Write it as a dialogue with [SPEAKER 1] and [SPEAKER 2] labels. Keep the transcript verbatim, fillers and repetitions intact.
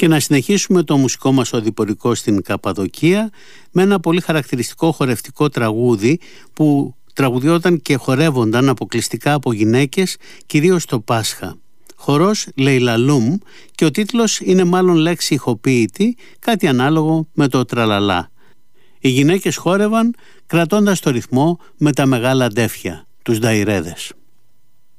[SPEAKER 1] Και να συνεχίσουμε το μουσικό μας οδηπορικό στην Καπαδοκία με ένα πολύ χαρακτηριστικό χορευτικό τραγούδι που τραγουδιόταν και χορεύονταν αποκλειστικά από γυναίκες, κυρίως το Πάσχα. Χορός Λεϊλαλούμ, και ο τίτλος είναι μάλλον λέξη ηχοποίητη, κάτι ανάλογο με το τραλαλά. Οι γυναίκες χόρευαν κρατώντας το ρυθμό με τα μεγάλα ντέφια, τους νταϊρέδες.